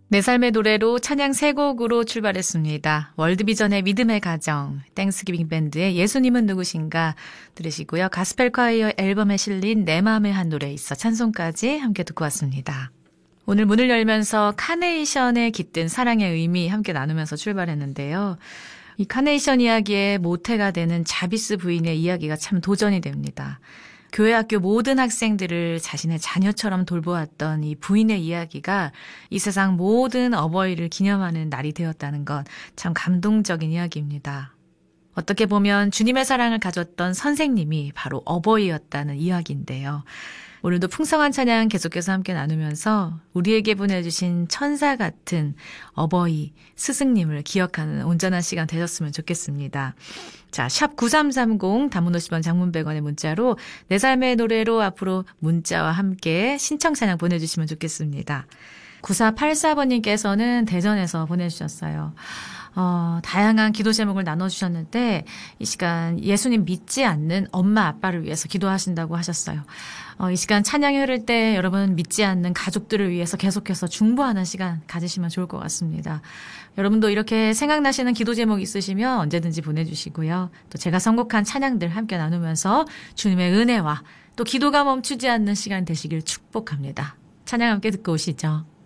내 삶의 노래로 찬양 세 곡으로 출발했습니다. 월드비전의 믿음의 가정, 땡스기빙 밴드의 예수님은 누구신가 들으시고요. 가스펠 콰이어 앨범에 실린 내 마음의 한 노래 있어 찬송까지 함께 듣고 왔습니다. 오늘 문을 열면서 카네이션에 깃든 사랑의 의미 함께 나누면서 출발했는데요. 이 카네이션 이야기의 모태가 되는 자비스 부인의 이야기가 참 도전이 됩니다. 교회 학교 모든 학생들을 자신의 자녀처럼 돌보았던 이 부인의 이야기가 이 세상 모든 어버이를 기념하는 날이 되었다는 것 참 감동적인 이야기입니다. 어떻게 보면 주님의 사랑을 가졌던 선생님이 바로 어버이였다는 이야기인데요. 오늘도 풍성한 찬양 계속해서 함께 나누면서 우리에게 보내주신 천사 같은 어버이, 스승님을 기억하는 온전한 시간 되셨으면 좋겠습니다. 자, 샵 9330 단문 50원 장문 100원의 문자로 내 삶의 노래로 앞으로 문자와 함께 신청 찬양 보내주시면 좋겠습니다. 9484번님께서는 대전에서 보내주셨어요. 다양한 기도 제목을 나눠주셨는데 이 시간 예수님 믿지 않는 엄마 아빠를 위해서 기도하신다고 하셨어요. 이 시간 찬양이 흐를 때 여러분 믿지 않는 가족들을 위해서 계속해서 중보하는 시간 가지시면 좋을 것 같습니다. 여러분도 이렇게 생각나시는 기도 제목 있으시면 언제든지 보내주시고요. 또 제가 선곡한 찬양들 함께 나누면서 주님의 은혜와 또 기도가 멈추지 않는 시간 되시길 축복합니다. 찬양 함께 듣고 오시죠.